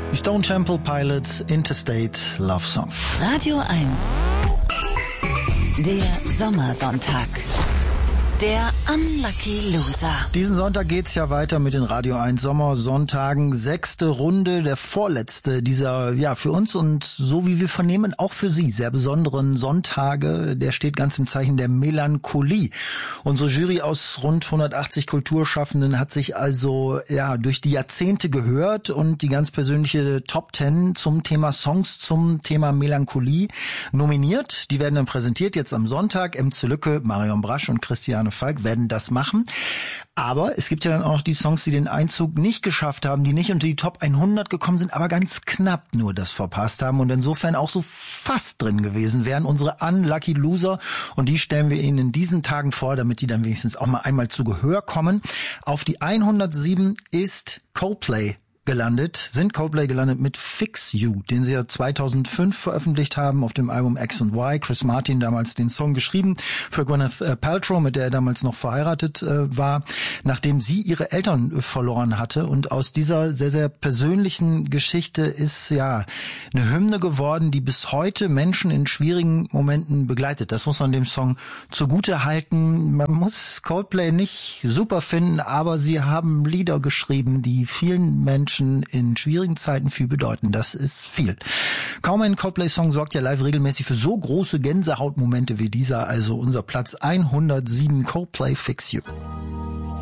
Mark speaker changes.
Speaker 1: Die Stone Temple Pilots, Interstate Love Song.
Speaker 2: Radio 1. Der Sommersonntag. Der Unlucky Loser.
Speaker 1: Diesen Sonntag geht's ja weiter mit den Radio 1 Sommersonntagen. 6. Runde, der vorletzte dieser, ja, für uns und so wie wir vernehmen, auch für Sie sehr besonderen Sonntage. Der steht ganz im Zeichen der Melancholie. Unsere Jury aus rund 180 Kulturschaffenden hat sich also, ja, durch die Jahrzehnte gehört und die ganz persönliche Top 10 zum Thema Songs, zum Thema Melancholie nominiert. Die werden dann präsentiert jetzt am Sonntag. Emce Lücke, Marion Brasch und Christiane Falk werden das machen. Aber es gibt ja dann auch noch die Songs, die den Einzug nicht geschafft haben, die nicht unter die Top 100 gekommen sind, aber ganz knapp nur das verpasst haben und insofern auch so fast drin gewesen wären. Unsere Unlucky Loser, und die stellen wir Ihnen in diesen Tagen vor, damit die dann wenigstens auch mal einmal zu Gehör kommen. Auf die 107 ist Coldplay gelandet mit Fix You, den sie ja 2005 veröffentlicht haben auf dem Album X and Y. Chris Martin damals den Song geschrieben für Gwyneth Paltrow, mit der er damals noch verheiratet war, nachdem sie ihre Eltern verloren hatte. Und aus dieser sehr, sehr persönlichen Geschichte ist ja eine Hymne geworden, die bis heute Menschen in schwierigen Momenten begleitet. Das muss man dem Song zugute halten. Man muss Coldplay nicht super finden, aber sie haben Lieder geschrieben, die vielen Menschen in schwierigen Zeiten viel bedeuten. Das ist viel. Kaum ein Coldplay-Song sorgt ja live regelmäßig für so große Gänsehautmomente wie dieser. Also unser Platz 107, Coldplay Fix You.